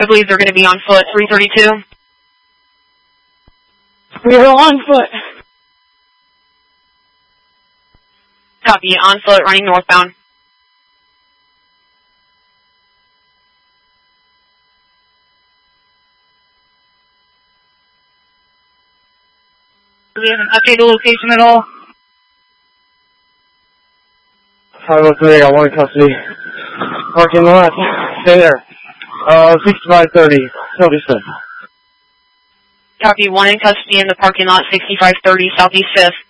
I believe they're going to be on foot, 332. We are on foot. Copy, on foot, running northbound. Do we have an updated location at all? 503, I want custody. Parking lot, stay there. 6530, Southeast 5th. Copy, 1 in custody in the parking lot, 6530 Southeast 5th.